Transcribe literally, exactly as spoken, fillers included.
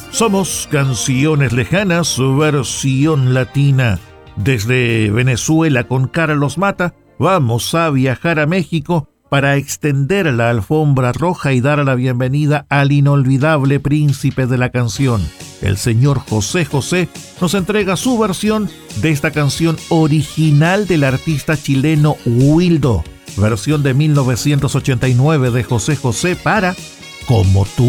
Somos Canciones Lejanas, su versión latina. Desde Venezuela con Carlos Mata, vamos a viajar a México para extender la alfombra roja y dar la bienvenida al inolvidable príncipe de la canción. El señor José José nos entrega su versión de esta canción original del artista chileno Wildo, versión de mil novecientos ochenta y nueve de José José para Como tú.